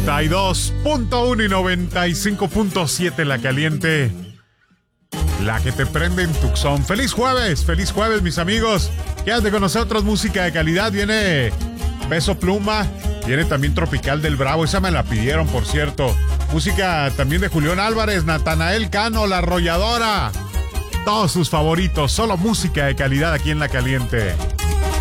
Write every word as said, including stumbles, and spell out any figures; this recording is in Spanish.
noventa y dos punto uno y noventa y cinco punto siete La Caliente. La que te prende en Tucson. Feliz jueves, feliz jueves, mis amigos. Quédate con nosotros, música de calidad. Viene Peso Pluma, viene también Tropical del Bravo. Esa me la pidieron, por cierto. Música también de Julián Álvarez, Natanael Cano, La Arrolladora. Todos sus favoritos, solo música de calidad aquí en La Caliente.